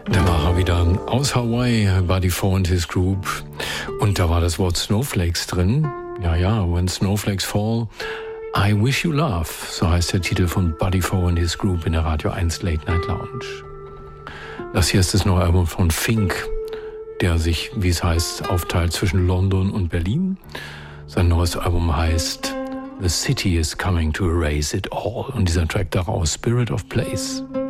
Da war er wieder aus Hawaii, Buddy Fo und his Group. Und da war das Wort Snowflakes drin. Ja, When Snowflakes Fall, I Wish You Love. So heißt der Titel von Buddy Fo und his Group in der Radio 1 Late Night Lounge. Das hier ist das neue Album von Fink, der sich, wie es heißt, aufteilt zwischen London und Berlin. Sein neues Album heißt The City is Coming to Erase It All. Und dieser Track daraus, Spirit of Place.